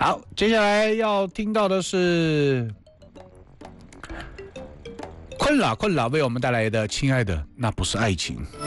好，接下来要听到的是困扰为我们带来的《亲爱的，那不是爱情》。